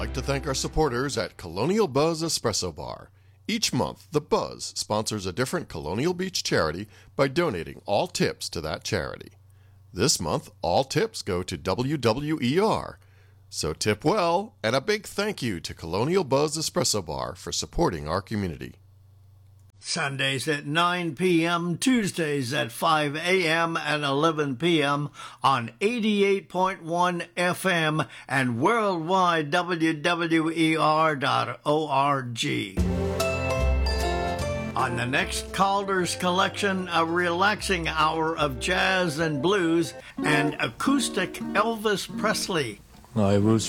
like to thank our supporters at Colonial Buzz Espresso Bar. Each month, the Buzz sponsors a different Colonial Beach charity by donating all tips to that charity. This month, all tips go to WWER. So tip well, and a big thank you to Colonial Buzz Espresso Bar for supporting our community. Sundays at 9 p.m., Tuesdays at 5 a.m. and 11 p.m. on 88.1 FM and worldwide WWER.org. On the next Calder's Collection, a relaxing hour of jazz and blues and acoustic Elvis Presley. I was